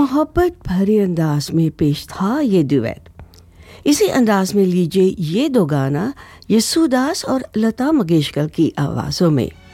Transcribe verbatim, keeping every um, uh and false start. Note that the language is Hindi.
मोहब्बत भरे अंदाज में पेश था ये ड्यूएट। इसी अंदाज में लीजिए ये दो गाना यशुदास और लता मंगेशकर की आवाज़ों में।